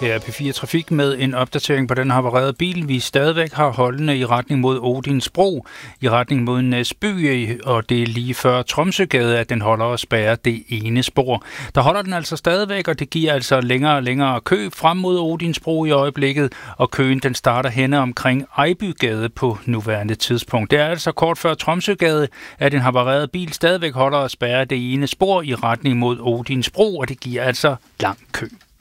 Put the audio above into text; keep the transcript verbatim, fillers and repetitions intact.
Her er P fire Trafik med en opdatering på den havarerede bil. Vi stadigvæk har holdende i retning mod Odinsbro, i retning mod Næsby, og det er lige før Tromsøgade, at den holder og spærrer det ene spor. Der holder den altså stadigvæk, og det giver altså længere og længere kø frem mod Odinsbro i øjeblikket, og køen den starter henne omkring Ejbygade på nuværende tidspunkt. Det er altså kort før Tromsøgade, at en havareret bil stadigvæk holder og spærrer det ene spor i retning mod Odinsbro, og det giver altså lang kø.